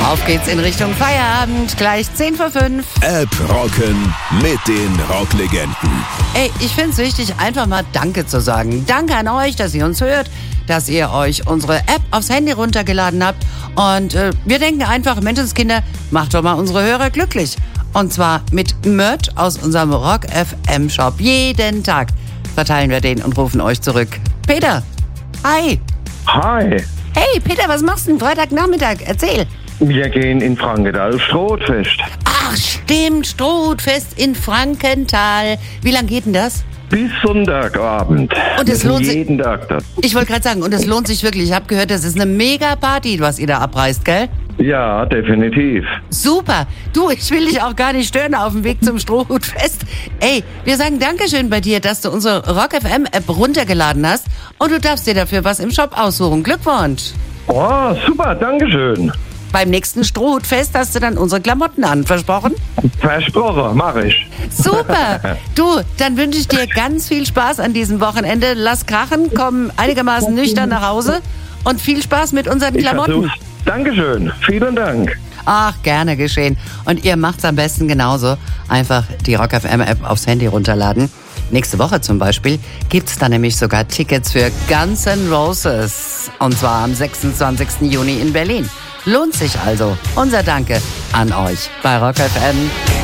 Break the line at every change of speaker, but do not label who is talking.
Auf geht's in Richtung Feierabend, gleich 10:05.
App rocken mit den Rocklegenden.
Ey, ich find's wichtig, einfach mal Danke zu sagen. Danke an euch, dass ihr uns hört, dass ihr euch unsere App aufs Handy runtergeladen habt. Und wir denken einfach, Menschenskinder, macht doch mal unsere Hörer glücklich. Und zwar mit Merch aus unserem Rock FM Shop. Jeden Tag verteilen wir den und rufen euch zurück. Peter, hi.
Hi,
Hey, Peter, was machst du denn Freitagnachmittag? Erzähl.
wir gehen in Frankenthal aufs Strohfest.
Ach, stimmt, Strohfest in Frankenthal. Wie lang geht denn das?
Bis Sonntagabend.
Und es
Wir
lohnt
sind
sich-
jeden Tag das.
Ich wollte gerade sagen, und es lohnt sich wirklich. Ich habe gehört, das ist eine Mega-Party, was ihr da abreißt, gell?
Ja, definitiv.
Super. Du, ich will dich auch gar nicht stören auf dem Weg zum Strohhutfest. Ey, wir sagen Dankeschön bei dir, dass du unsere Rock FM App runtergeladen hast. Und du darfst dir dafür was im Shop aussuchen. Glückwunsch.
Oh, super, dankeschön.
Beim nächsten Strohhutfest hast du dann unsere Klamotten an. Versprochen?
Versprochen, mach ich.
Super. Du, dann wünsche ich dir ganz viel Spaß an diesem Wochenende. Lass krachen, komm einigermaßen nüchtern nach Hause und viel Spaß mit unseren
Ich
Klamotten.
versuch's. Dankeschön, vielen Dank.
Ach, gerne geschehen. Und ihr macht's am besten genauso. Einfach die Rock FM App aufs Handy runterladen. Nächste Woche zum Beispiel gibt's da nämlich sogar Tickets für Guns N' Roses. Und zwar am 26. Juni in Berlin. Lohnt sich also. Unser Danke an euch bei Rock FM.